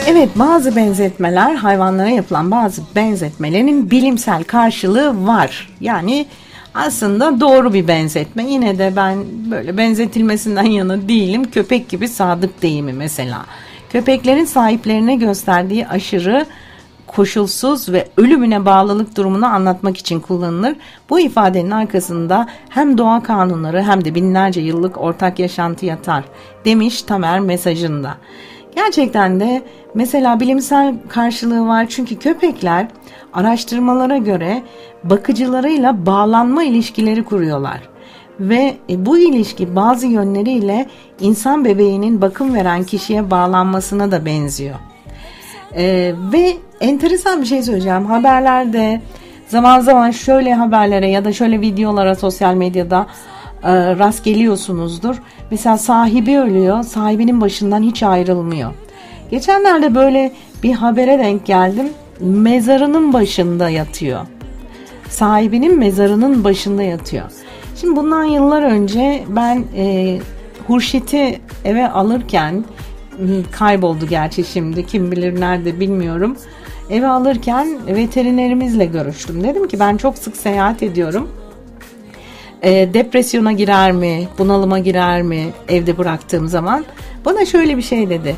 Evet, bazı benzetmeler, hayvanlara yapılan bazı benzetmelerin bilimsel karşılığı var. Yani aslında doğru bir benzetme. Yine de ben böyle benzetilmesinden yana değilim. Köpek gibi sadık deyimi mesela. Köpeklerin sahiplerine gösterdiği aşırı, koşulsuz ve ölümüne bağlılık durumunu anlatmak için kullanılır. Bu ifadenin arkasında hem doğa kanunları hem de binlerce yıllık ortak yaşantı yatar demiş Tamer mesajında. Gerçekten de mesela bilimsel karşılığı var, çünkü köpekler araştırmalara göre bakıcılarıyla bağlanma ilişkileri kuruyorlar. Ve bu ilişki bazı yönleriyle insan bebeğinin bakım veren kişiye bağlanmasına da benziyor. Ve enteresan bir şey söyleyeceğim. Haberlerde zaman zaman şöyle haberlere ya da şöyle videolara sosyal medyada rast geliyorsunuzdur. Mesela sahibi ölüyor, sahibinin başından hiç ayrılmıyor. Geçenlerde böyle bir habere denk geldim. Mezarının başında yatıyor. Sahibinin mezarının başında yatıyor. Şimdi bundan yıllar önce ben Hurşit'i eve alırken, kayboldu gerçi şimdi, kim bilir nerede bilmiyorum. Eve alırken veterinerimizle görüştüm. Dedim ki ben çok sık seyahat ediyorum. Depresyona girer mi, bunalıma girer mi evde bıraktığım zaman? Bana şöyle bir şey dedi.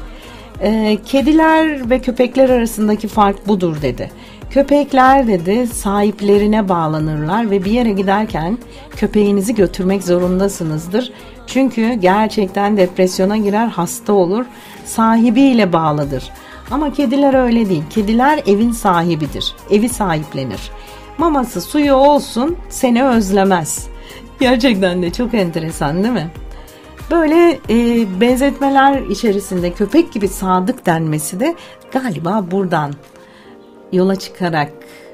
Kediler ve köpekler arasındaki fark budur dedi. Köpekler dedi sahiplerine bağlanırlar ve bir yere giderken köpeğinizi götürmek zorundasınızdır. Çünkü gerçekten depresyona girer, hasta olur, sahibiyle bağlıdır. Ama kediler öyle değil. Kediler evin sahibidir. Evi sahiplenir. Maması, suyu olsun, seni özlemez. Gerçekten de çok enteresan değil mi? Böyle benzetmeler içerisinde köpek gibi sadık denmesi de galiba buradan yola çıkarak.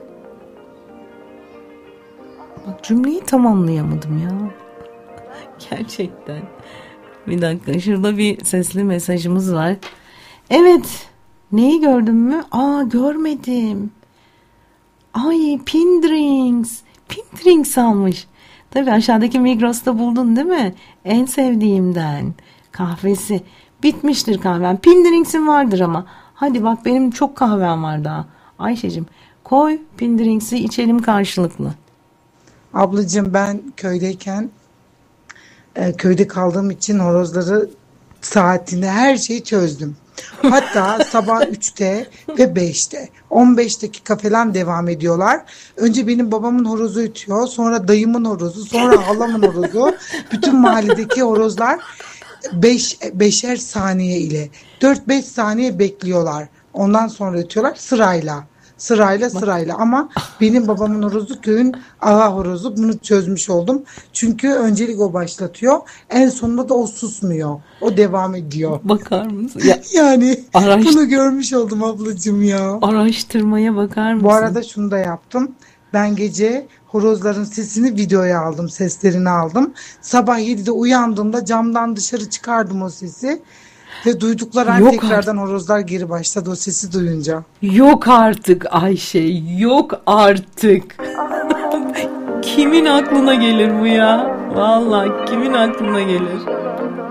Bak, cümleyi tamamlayamadım ya. Gerçekten. Bir dakika, şurada bir sesli mesajımız var. Evet. Neyi gördün mü? Görmedim. Ay, Pindrings. Pindrings almış. Tabii aşağıdaki Migros'ta buldun değil mi? En sevdiğimden. Kahvesi. Bitmiştir kahven. Pindrings'in vardır ama. Hadi bak, benim çok kahvem var daha. Ayşe'cim, koy Pindrings'i içelim karşılıklı. Ablacığım, ben köydeyken köyde kaldığım için horozları saatinde her şeyi çözdüm. Hatta sabah 3'te ve 5'te 15 dakika falan devam ediyorlar. Önce benim babamın horozu ötüyor, sonra dayımın horozu, sonra halamın horozu. Bütün mahalledeki horozlar 5'er saniye ile 4-5 saniye bekliyorlar. Ondan sonra ötüyorlar sırayla. Sırayla ama benim babamın horozu köyün ağa horozu, bunu çözmüş oldum. Çünkü öncelik o başlatıyor. En sonunda da o susmuyor. O devam ediyor. Bakar mısın? Yani bunu görmüş oldum ablacığım ya. Araştırmaya bakar mısın? Bu arada şunu da yaptım. Ben gece horozların sesini videoya aldım. Seslerini aldım. Sabah 7'de uyandığımda camdan dışarı çıkardım o sesi. Ve duydukları tekrardan horozlar geri başladı o sesi duyunca. Yok artık Ayşe, yok artık. Kimin aklına gelir bu ya? Vallahi kimin aklına gelir?